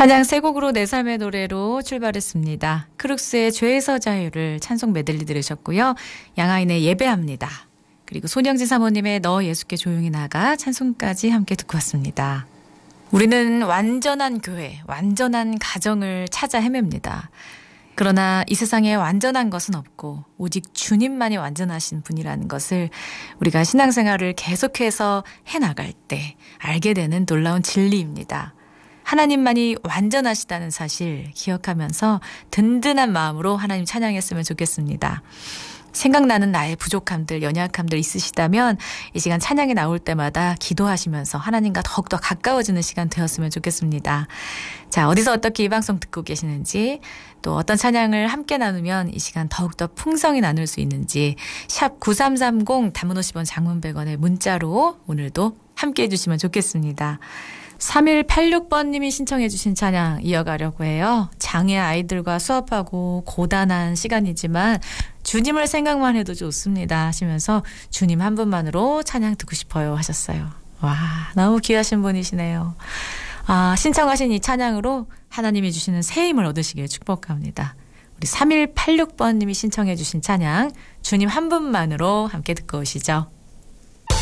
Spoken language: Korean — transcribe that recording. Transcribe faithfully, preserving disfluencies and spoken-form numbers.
찬양 세 곡으로 내 삶의 노래로 출발했습니다. 크룩스의 죄에서 자유를 찬송 메들리 들으셨고요. 양하인의 예배합니다. 그리고 손영진 사모님의 너 예수께 조용히 나가 찬송까지 함께 듣고 왔습니다. 우리는 완전한 교회, 완전한 가정을 찾아 헤맵니다. 그러나 이 세상에 완전한 것은 없고 오직 주님만이 완전하신 분이라는 것을 우리가 신앙생활을 계속해서 해나갈 때 알게 되는 놀라운 진리입니다. 하나님만이 완전하시다는 사실 기억하면서 든든한 마음으로 하나님 찬양했으면 좋겠습니다. 생각나는 나의 부족함들, 연약함들 있으시다면 이 시간 찬양이 나올 때마다 기도하시면서 하나님과 더욱더 가까워지는 시간 되었으면 좋겠습니다. 자, 어디서 어떻게 이 방송 듣고 계시는지, 또 어떤 찬양을 함께 나누면 이 시간 더욱더 풍성히 나눌 수 있는지 샵 구삼삼공 단문 오십 원 장문 백 원의 문자로 오늘도 함께 해주시면 좋겠습니다. 삼일팔육 번님이 신청해 주신 찬양 이어가려고 해요. 장애 아이들과 수업하고 고단한 시간이지만 주님을 생각만 해도 좋습니다 하시면서 주님 한 분만으로 찬양 듣고 싶어요 하셨어요. 와, 너무 귀하신 분이시네요. 아, 신청하신 이 찬양으로 하나님이 주시는 새 힘을 얻으시길 축복합니다. 우리 삼일팔육 번님이 신청해 주신 찬양 주님 한 분만으로 함께 듣고 오시죠.